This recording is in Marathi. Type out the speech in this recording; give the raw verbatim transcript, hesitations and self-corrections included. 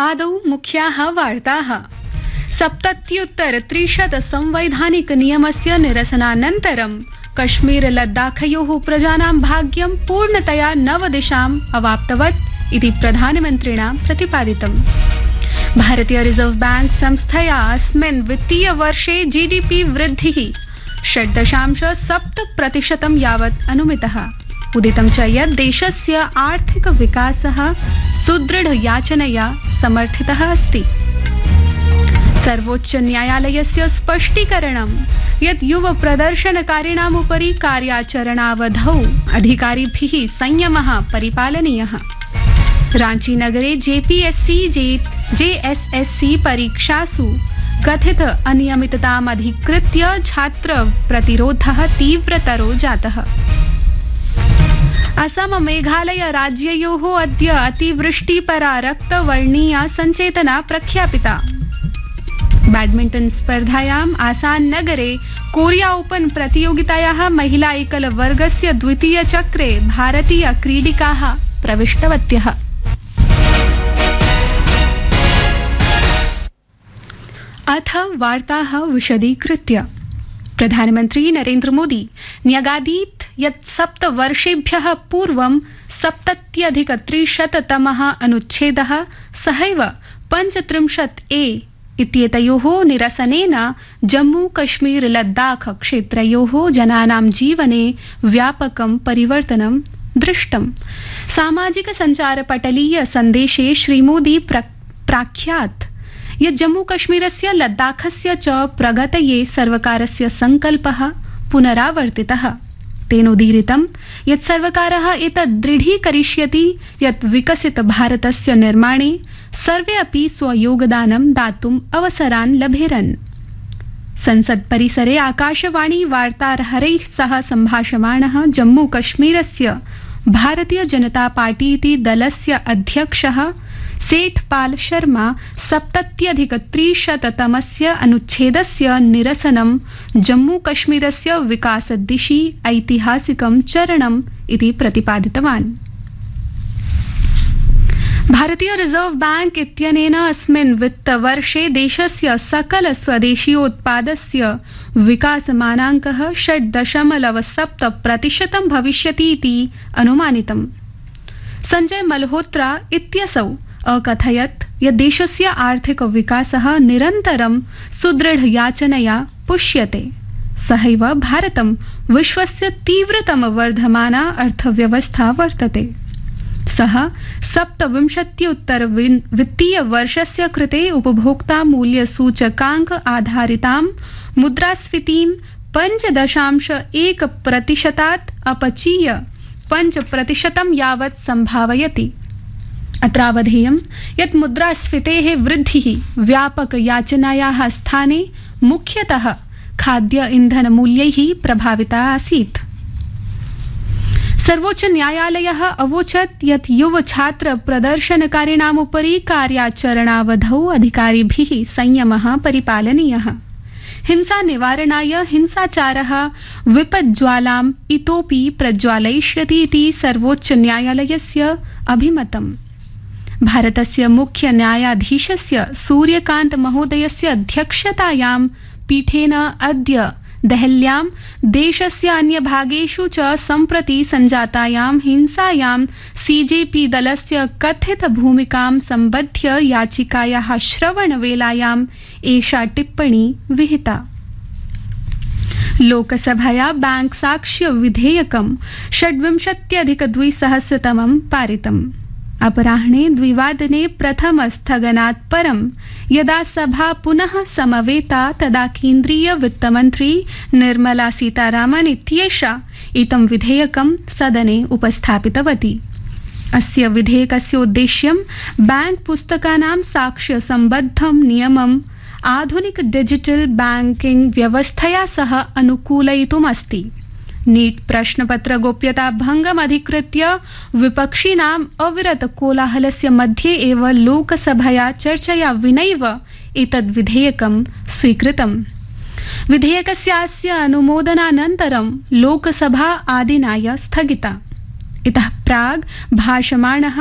आदौ मुख्याः वार्ताः। सप्तत्युत्तर त्रिशत संवैधानिक नियमस्य निरसनानन्तरं कश्मीर लद्दाखयोः प्रजानां भाग्यं पूर्णतया नवदिशाम् अवाप्तवत् इति प्रधानमन्त्रिणा प्रतिपादितम्। भारतीय रिजर्व बैंक संस्थया अस्मिन् वित्तीय वर्षे जीडीपी वृद्धिः षट् दशांश सप्त प्रतिशतं यावत् अनुमितः। उदितं च यत् देशस्य आर्थिक विकासः सुदृढ याचनया समर्थितः अस्ति। सर्वोच्च न्यायालयस्य स्पष्टीकरणं यत् युव प्रदर्शनकारिणाम् उपरि कार्याचरणावधौ अधिकारिभिः संयमः परिपालनीयः। रांची नगरे जेपीएससी जेएसएससी परीक्षासु कथित अनियमितताम् अधिकृत्य छात्र प्रतिरोधः तीव्रतरो जातः। असम मेघालय राज्ययोः अद्य अतिवृष्टिपरा रक्तवर्णीया सञ्चेतना प्रख्यापिता। बैडमिंटन स्पर्धायाम् आसान् नगरे कोरिया ओपन प्रतियोगितायाः महिला एकल वर्गस्य द्वितीय चक्रे भारतीय क्रीडिकाः प्रविष्टवत्यः। अथ वार्ताः विशदीकृत्य। प्रधानमन्त्री नरेन्द्र मोदी न्यगादीत् यत् सप्तवर्षेभ्यः पूर्वं सप्तत्यधिक त्रिशततमः अनुच्छेदः सहैव पञ्चत्रिंशत् ए इत्येतयोः निरसनेन जम्मू कश्मीर लद्दाख क्षेत्रयोः जनानां जीवने व्यापकं परिवर्तनं दृष्टम्। सामाजिक सञ्चारपटलीय सन्देशे श्रीमोदी प्राख्यात् यत् जम्मू कश्मीरस्य लद्दाखस्य च प्रगतये सर्वकारस्य संकल्पः पुनरावर्तितः। तेनोदीरितं यत् सर्वकारः एतत् दृढीकरिष्यति यत् विकसित भारतस्य निर्माणे सर्वे अपि स्वयोगदानं दातुम् अवसरान् लभेरन्। संसत् परिसरे आकाशवाणी वार्ताहरैः सह सम्भाषमाणः जम्मू कश्मीरस्य भारतीय जनता पार्टी इति दलस्य अध्यक्षः सेठपाल शर्मा सप्तत्यधिक त्रिशततमस्य अनुच्छेदस्य निरसनं जम्मू कश्मीरस्य विकासदिशि ऐतिहासिकं चरणम् इति प्रतिपादितवान्। भारतीय रिजर्व बैंक इत्यनेन अस्मिन् वित्तवर्षे देशस्य सकल स्वदेशीयोत्पादस्य विकासमानाङ्कः षट् दशमलव सप्त प्रतिशतं भविष्यति इति अनुमानितम्। संजय मल्होत्रा इत्यसौ अकथयत् यत् देशस्य आर्थिक विकासः निरन्तरं सुदृढ याचनया पुष्यते। सहैव भारतं विश्वस्य तीव्रतम वर्धमाना अर्थव्यवस्था वर्तते। सः सप्तविंशत्युत्तर वित्तीय वर्षस्य कृते उपभोक्ता मूल्य सूचकांक आधारितां मुद्रास्फीतिं पञ्च दशांश एक प्रतिशतात् अपचीय पञ्च प्रतिशतं यावत् संभावयति। अत्रावधेयं यत् मुद्रास्फीतेः वृद्धिः व्यापक याचनायाः स्थाने मुख्यतः खाद्य इंधन मूल्यैः प्रभाविता आसीत्। सर्वोच्च न्यायालयः अवोचत् यत् युव छात्र प्रदर्शनकारिणाम् उपरि कार्याचरणावधौ अधिकारिभिः संयमः परिपालनीयः। हिंसा निवारणाय हिंसाचारः विपज्ज्वालाम् इतोपि प्रज्वालयिष्यति इति सर्वोच्च न्यायालयस्य अभिमतम्। भारतस्य मुख्य न्यायाधीशस्य सूर्यकान्त महोदयस्य अध्यक्षतायां पीठेन अद्य देहल्यां देशस्य अन्यभागेषु च सम्प्रति सञ्जातायां हिंसायां सीजेपी दलस्य कथित भूमिकां सम्बध्य याचिकायाः श्रवणवेलायाम् एषा टिप्पणी विहिता। लोकसभया बैंक साक्ष्य विधेयकं षड्विंशत्यधिक द्विसहस्रतमं पारितम्। अपराह्ने द्विवादने प्रथम स्थगनात् परं यदा सभा पुनः समवेता तदा केन्द्रीय वित्तमन्त्री निर्मला सीतारामन् इत्येषा एतं विधेयकं सदने उपस्थापितवती। अस्य विधेयकस्य उद्देश्यं बैंक पुस्तकानां साक्ष्य सम्बद्धं नियमम् आधुनिक डिजिटल बैंकिंग व्यवस्थया सह अनुकूलयितुमस्ति। नीट प्रश्नपत्र गोप्यता भंगम् अधिकृत्य विपक्षिणाम् अविरत कोलाहलस्य मध्ये एव लोकसभया चर्चया विनैव एतद् विधेयकं स्वीकृतम्। विधेयकस्यास्य अनुमोदनानन्तरं लोकसभा आदिनाय स्थगिता। इतः प्राग् भाषमाणः